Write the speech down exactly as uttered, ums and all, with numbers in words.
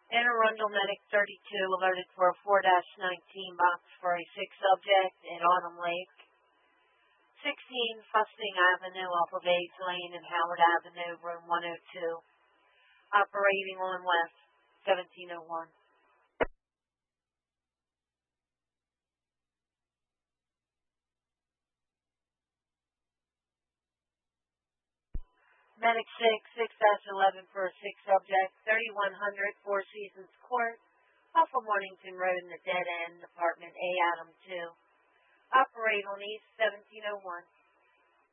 Anne Arundel Medic thirty-two alerted for a four nineteen box for a sick subject in Autumn Lake. sixteen Fusting Avenue off of Aids Lane and Howard Avenue, room one oh two. Operating on West, seventeen oh one. Medic six, six eleven for a sick subject, thirty-one hundred Four Seasons Court, off of Mornington Road in the dead end, apartment A, Adam two. Operate on East, seventeen oh one.